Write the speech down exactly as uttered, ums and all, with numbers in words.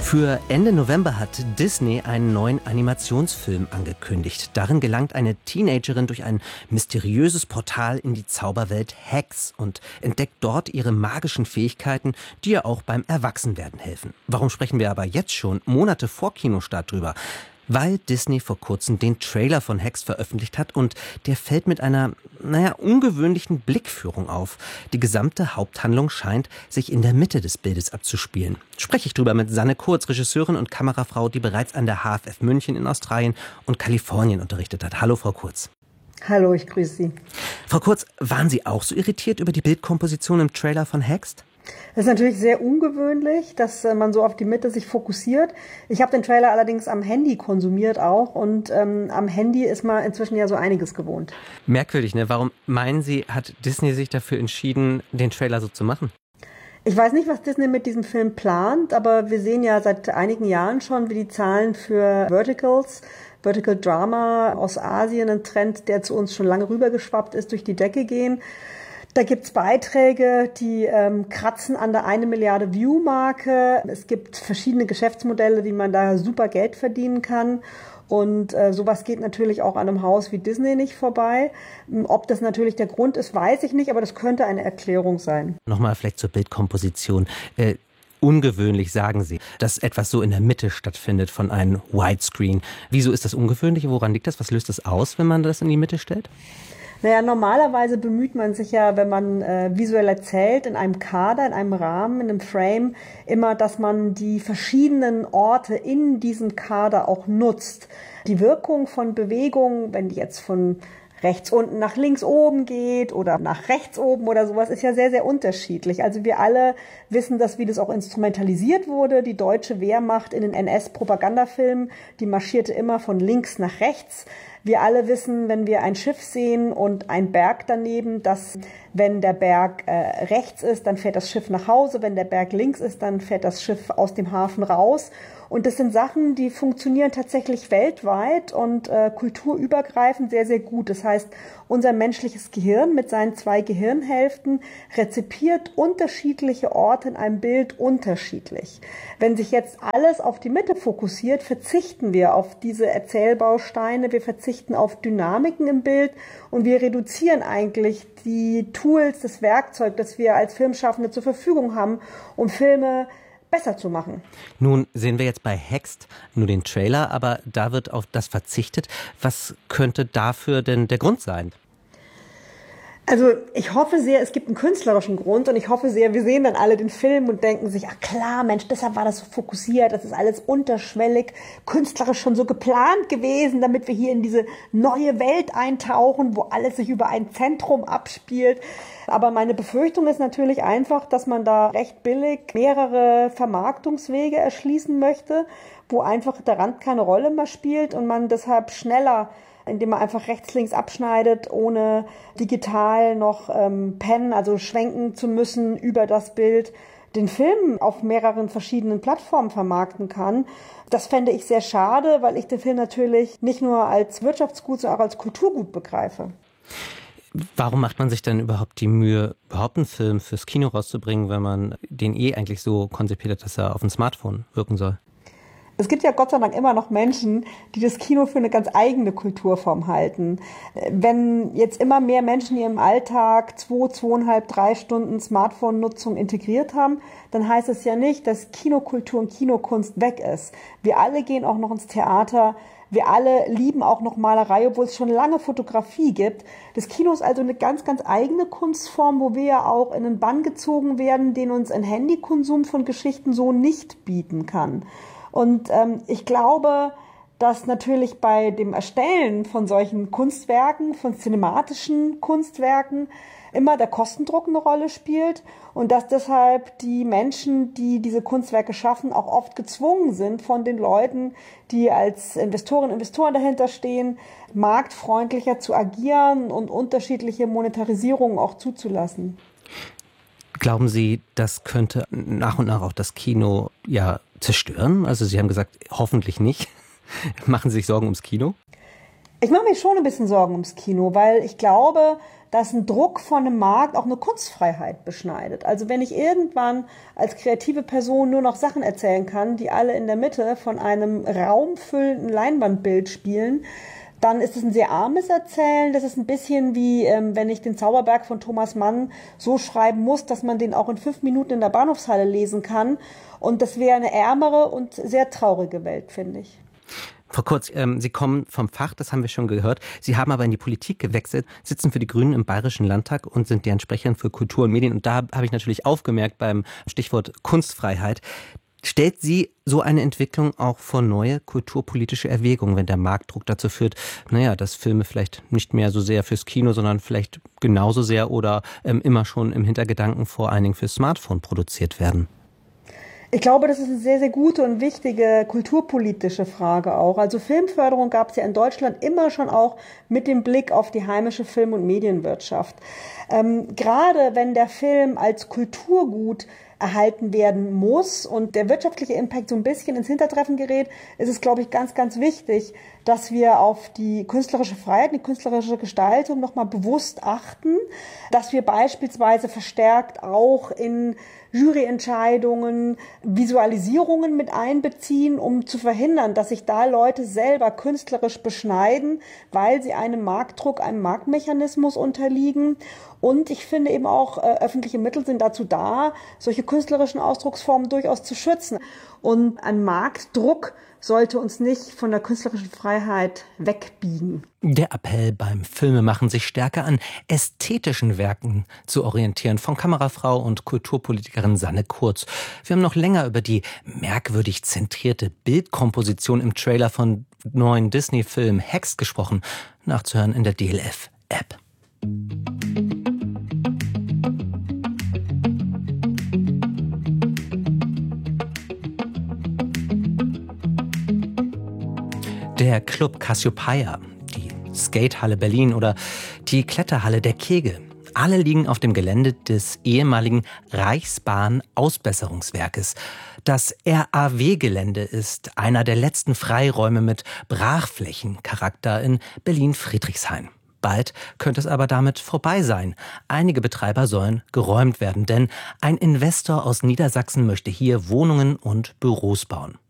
Für Ende November hat Disney einen neuen Animationsfilm angekündigt. Darin gelangt eine Teenagerin durch ein mysteriöses Portal in die Zauberwelt Hex und entdeckt dort ihre magischen Fähigkeiten, die ihr auch beim Erwachsenwerden helfen. Warum sprechen wir aber jetzt schon, Monate vor Kinostart drüber? Weil Disney vor kurzem den Trailer von Hex veröffentlicht hat und der fällt mit einer, naja, ungewöhnlichen Blickführung auf. Die gesamte Haupthandlung scheint sich in der Mitte des Bildes abzuspielen. Spreche ich drüber mit Sanne Kurz, Regisseurin und Kamerafrau, die bereits an der H F F München in Australien und Kalifornien unterrichtet hat. Hallo, Frau Kurz. Hallo, ich grüße Sie. Frau Kurz, waren Sie auch so irritiert über die Bildkomposition im Trailer von Hex? Es ist natürlich sehr ungewöhnlich, dass man so auf die Mitte sich fokussiert. Ich habe den Trailer allerdings am Handy konsumiert auch und ähm, am Handy ist man inzwischen ja so einiges gewohnt. Merkwürdig, ne? Warum meinen Sie, hat Disney sich dafür entschieden, den Trailer so zu machen? Ich weiß nicht, was Disney mit diesem Film plant, aber wir sehen ja seit einigen Jahren schon, wie die Zahlen für Verticals, Vertical Drama aus Asien, ein Trend, der zu uns schon lange rübergeschwappt ist, durch die Decke gehen. Da gibt's Beiträge, die ähm, kratzen an der eine Milliarde View-Marke. Es gibt verschiedene Geschäftsmodelle, wie man da super Geld verdienen kann. Und äh, sowas geht natürlich auch an einem Haus wie Disney nicht vorbei. Ob das natürlich der Grund ist, weiß ich nicht, aber das könnte eine Erklärung sein. Nochmal vielleicht zur Bildkomposition. Äh, ungewöhnlich, sagen Sie, dass etwas so in der Mitte stattfindet von einem Widescreen. Wieso ist das ungewöhnlich? Woran liegt das? Was löst das aus, wenn man das in die Mitte stellt? Naja, normalerweise bemüht man sich ja, wenn man äh, visuell erzählt, in einem Kader, in einem Rahmen, in einem Frame, immer, dass man die verschiedenen Orte in diesem Kader auch nutzt. Die Wirkung von Bewegungen, wenn die jetzt von rechts unten nach links oben geht oder nach rechts oben oder sowas, ist ja sehr, sehr unterschiedlich. Also wir alle wissen, dass wie das auch instrumentalisiert wurde. Die deutsche Wehrmacht in den N S-Propagandafilmen, die marschierte immer von links nach rechts. Wir alle wissen, wenn wir ein Schiff sehen und ein Berg daneben, dass wenn der Berg äh, rechts ist, dann fährt das Schiff nach Hause. Wenn der Berg links ist, dann fährt das Schiff aus dem Hafen raus. Und das sind Sachen, die funktionieren tatsächlich weltweit und äh, kulturübergreifend sehr, sehr gut. Das heißt, unser menschliches Gehirn mit seinen zwei Gehirnhälften rezipiert unterschiedliche Orte in einem Bild unterschiedlich. Wenn sich jetzt alles auf die Mitte fokussiert, verzichten wir auf diese Erzählbausteine, wir verzichten auf Dynamiken im Bild und wir reduzieren eigentlich die Tools, das Werkzeug, das wir als Filmschaffende zur Verfügung haben, um Filme besser zu machen. Nun sehen wir jetzt bei Hex nur den Trailer, aber da wird auf das verzichtet. Was könnte dafür denn der Grund sein? Also ich hoffe sehr, es gibt einen künstlerischen Grund und ich hoffe sehr, wir sehen dann alle den Film und denken sich, ach klar, Mensch, deshalb war das so fokussiert, das ist alles unterschwellig, künstlerisch schon so geplant gewesen, damit wir hier in diese neue Welt eintauchen, wo alles sich über ein Zentrum abspielt. Aber meine Befürchtung ist natürlich einfach, dass man da recht billig mehrere Vermarktungswege erschließen möchte, wo einfach der Rand keine Rolle mehr spielt und man deshalb schneller, indem man einfach rechts, links abschneidet, ohne digital noch ähm, pennen, also schwenken zu müssen über das Bild, den Film auf mehreren verschiedenen Plattformen vermarkten kann. Das fände ich sehr schade, weil ich den Film natürlich nicht nur als Wirtschaftsgut, sondern auch als Kulturgut begreife. Warum macht man sich denn überhaupt die Mühe, überhaupt einen Film fürs Kino rauszubringen, wenn man den eh eigentlich so konzipiert hat, dass er auf dem Smartphone wirken soll? Es gibt ja Gott sei Dank immer noch Menschen, die das Kino für eine ganz eigene Kulturform halten. Wenn jetzt immer mehr Menschen in ihrem Alltag zwei, zweieinhalb, drei Stunden Smartphone-Nutzung integriert haben, dann heißt es ja nicht, dass Kinokultur und Kinokunst weg ist. Wir alle gehen auch noch ins Theater. Wir alle lieben auch noch Malerei, obwohl es schon lange Fotografie gibt. Das Kino ist also eine ganz, ganz eigene Kunstform, wo wir ja auch in einen Bann gezogen werden, den uns ein Handykonsum von Geschichten so nicht bieten kann. Und ähm, ich glaube, dass natürlich bei dem Erstellen von solchen Kunstwerken, von cinematischen Kunstwerken, immer der Kostendruck eine Rolle spielt und dass deshalb die Menschen, die diese Kunstwerke schaffen, auch oft gezwungen sind von den Leuten, die als Investorinnen und Investoren dahinter stehen, marktfreundlicher zu agieren und unterschiedliche Monetarisierungen auch zuzulassen. Glauben Sie, das könnte nach und nach auch das Kino ja zerstören? Also Sie haben gesagt, hoffentlich nicht. Machen Sie sich Sorgen ums Kino? Ich mache mir schon ein bisschen Sorgen ums Kino, weil ich glaube, dass ein Druck von einem Markt auch eine Kunstfreiheit beschneidet. Also wenn ich irgendwann als kreative Person nur noch Sachen erzählen kann, die alle in der Mitte von einem raumfüllenden Leinwandbild spielen, dann ist es ein sehr armes Erzählen. Das ist ein bisschen wie, ähm, wenn ich den Zauberberg von Thomas Mann so schreiben muss, dass man den auch in fünf Minuten in der Bahnhofshalle lesen kann. Und das wäre eine ärmere und sehr traurige Welt, finde ich. Frau Kurz, ähm, Sie kommen vom Fach, das haben wir schon gehört. Sie haben aber in die Politik gewechselt, sitzen für die Grünen im Bayerischen Landtag und sind deren Sprecherin für Kultur und Medien. Und da habe ich natürlich aufgemerkt beim Stichwort Kunstfreiheit. Stellt Sie so eine Entwicklung auch vor neue kulturpolitische Erwägungen, wenn der Marktdruck dazu führt, naja, dass Filme vielleicht nicht mehr so sehr fürs Kino, sondern vielleicht genauso sehr oder ähm, immer schon im Hintergedanken vor allen Dingen fürs Smartphone produziert werden? Ich glaube, das ist eine sehr, sehr gute und wichtige kulturpolitische Frage auch. Also Filmförderung gab es ja in Deutschland immer schon auch mit dem Blick auf die heimische Film- und Medienwirtschaft. Ähm, gerade wenn der Film als Kulturgut erhalten werden muss und der wirtschaftliche Impact so ein bisschen ins Hintertreffen gerät, ist es, glaube ich, ganz, ganz wichtig, dass wir auf die künstlerische Freiheit, die künstlerische Gestaltung nochmal bewusst achten, dass wir beispielsweise verstärkt auch in Juryentscheidungen Visualisierungen mit einbeziehen, um zu verhindern, dass sich da Leute selber künstlerisch beschneiden, weil sie einem Marktdruck, einem Marktmechanismus unterliegen. Und ich finde eben auch, äh, öffentliche Mittel sind dazu da, solche künstlerischen Ausdrucksformen durchaus zu schützen. Und ein Marktdruck sollte uns nicht von der künstlerischen Freiheit wegbiegen. Der Appell beim Filmemachen, sich stärker an ästhetischen Werken zu orientieren, von Kamerafrau und Kulturpolitikerin Sanne Kurz. Wir haben noch länger über die merkwürdig zentrierte Bildkomposition im Trailer von neuen Disney-Film Hacks gesprochen, nachzuhören in der D L F-App. Der Club Cassiopeia, die Skatehalle Berlin oder die Kletterhalle der Kegel. Alle liegen auf dem Gelände des ehemaligen Reichsbahn-Ausbesserungswerkes. Das R A W-Gelände ist einer der letzten Freiräume mit Brachflächencharakter in Berlin-Friedrichshain. Bald könnte es aber damit vorbei sein. Einige Betreiber sollen geräumt werden, denn ein Investor aus Niedersachsen möchte hier Wohnungen und Büros bauen.